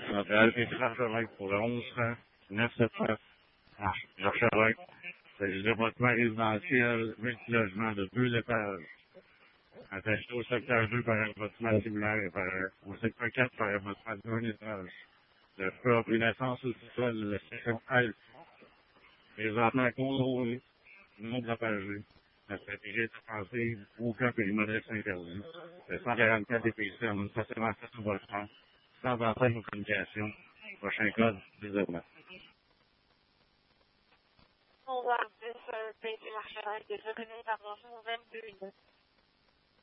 Montréal et Archevêque pour le 11 979 Archevêque. Il s'agit de bâtiment résidentiel, multi-logement de 2 étages. Attaché au secteur 2 par un bâtiment similaire et au secteur 4 par un bâtiment d'1 étage. Le feu a pris naissance au sous-sol de la section Alpes. Présentement contrôlé, non propagé. La stratégie est offensive, aucun périmètre interdit. Le 144 DPC en une facilement fait au volcan, sans entraîne aux communications. Prochain code, désormais. On va faire un PC Archevêque, déjà connu par mon 22.